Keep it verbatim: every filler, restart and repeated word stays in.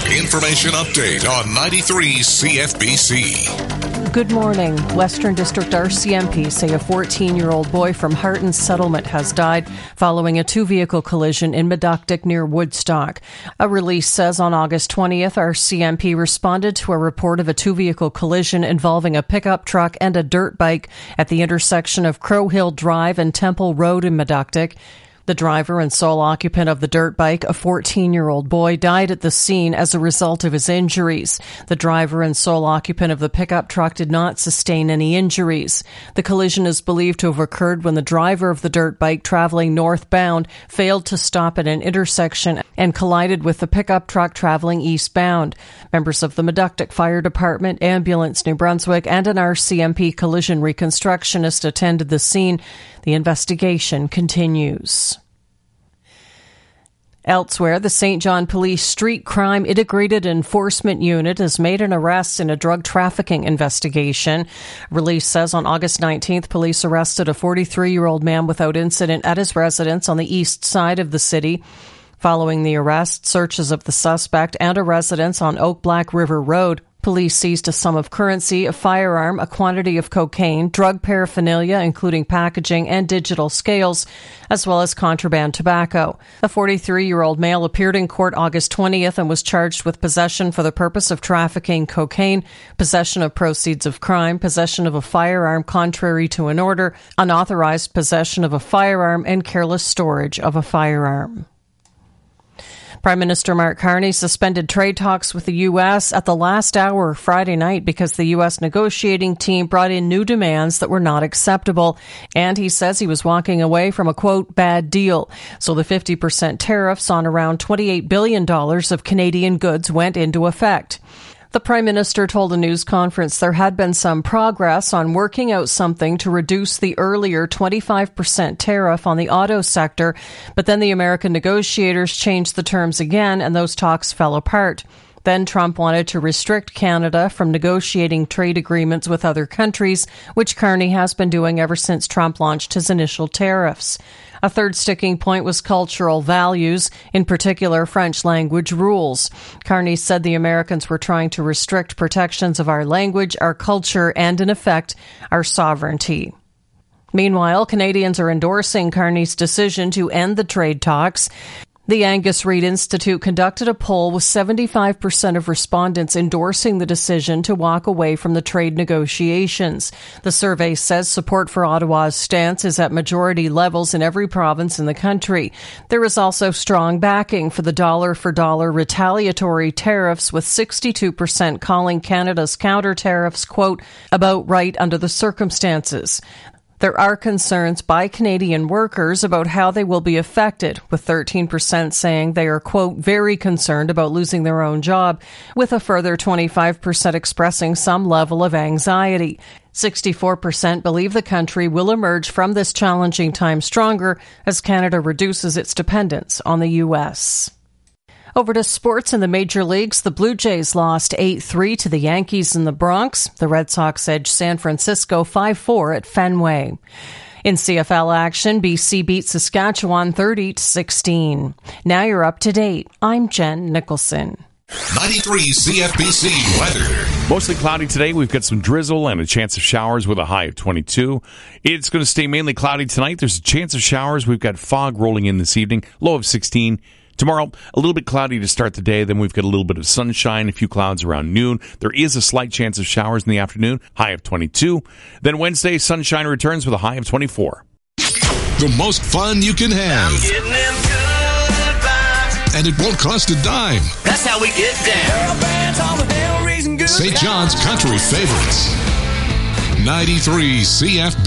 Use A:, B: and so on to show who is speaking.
A: Information update on ninety-three C F B C.
B: Good morning. Western District R C M P say a fourteen-year-old boy from Harton Settlement has died following a two-vehicle collision in Meductic near Woodstock. A release says on August twentieth, R C M P responded to a report of a two-vehicle collision involving a pickup truck and a dirt bike at the intersection of Crow Hill Drive and Temple Road in Meductic. The driver and sole occupant of the dirt bike, a fourteen-year-old boy, died at the scene as a result of his injuries. The driver and sole occupant of the pickup truck did not sustain any injuries. The collision is believed to have occurred when the driver of the dirt bike traveling northbound failed to stop at an intersection and collided with the pickup truck traveling eastbound. Members of the Meductic Fire Department, Ambulance New Brunswick, and an R C M P collision reconstructionist attended the scene. The investigation continues. Elsewhere, the Saint John Police Street Crime Integrated Enforcement Unit has made an arrest in a drug trafficking investigation. Release says on August nineteenth, police arrested a forty-three-year-old man without incident at his residence on the east side of the city. Following the arrest, searches of the suspect and a residence on Oak Black River Road. Police seized a sum of currency, a firearm, a quantity of cocaine, drug paraphernalia, including packaging and digital scales, as well as contraband tobacco. The forty-three-year-old male appeared in court August twentieth and was charged with possession for the purpose of trafficking cocaine, possession of proceeds of crime, possession of a firearm contrary to an order, unauthorized possession of a firearm, and careless storage of a firearm. Prime Minister Mark Carney suspended trade talks with the U S at the last hour Friday night because the U S negotiating team brought in new demands that were not acceptable. And he says he was walking away from a, quote, bad deal. So the fifty percent tariffs on around twenty-eight billion dollars of Canadian goods went into effect. The Prime Minister told a news conference there had been some progress on working out something to reduce the earlier twenty-five percent tariff on the auto sector, but then the American negotiators changed the terms again and those talks fell apart. Then Trump wanted to restrict Canada from negotiating trade agreements with other countries, which Carney has been doing ever since Trump launched his initial tariffs. A third sticking point was cultural values, in particular French language rules. Carney said the Americans were trying to restrict protections of our language, our culture, and, in effect, our sovereignty. Meanwhile, Canadians are endorsing Carney's decision to end the trade talks. The Angus Reid Institute conducted a poll with seventy-five percent of respondents endorsing the decision to walk away from the trade negotiations. The survey says support for Ottawa's stance is at majority levels in every province in the country. There is also strong backing for the dollar-for-dollar retaliatory tariffs, with sixty-two percent calling Canada's counter tariffs, quote, about right under the circumstances. There are concerns by Canadian workers about how they will be affected, with thirteen percent saying they are, quote, very concerned about losing their own job, with a further twenty-five percent expressing some level of anxiety. sixty-four percent believe the country will emerge from this challenging time stronger as Canada reduces its dependence on the U S. Over to sports in the major leagues. The Blue Jays lost eight three to the Yankees in the Bronx. The Red Sox edged San Francisco five four at Fenway. In C F L action, B C beat Saskatchewan thirty to sixteen. Now you're up to date. I'm Jen Nicholson.
A: ninety-three C F B C weather.
C: Mostly cloudy today. We've got some drizzle and a chance of showers with a high of twenty-two. It's going to stay mainly cloudy tonight. There's a chance of showers. We've got fog rolling in this evening. Low of sixteen. Tomorrow, a little bit cloudy to start the day. Then we've got a little bit of sunshine, a few clouds around noon. There is a slight chance of showers in the afternoon, high of twenty-two. Then Wednesday, sunshine returns with a high of twenty-four.
A: The most fun you can have. I'm getting them good vibes. And it won't cost a dime.
D: That's how we get down.
A: Saint John's Country Favorites. ninety-three C F B.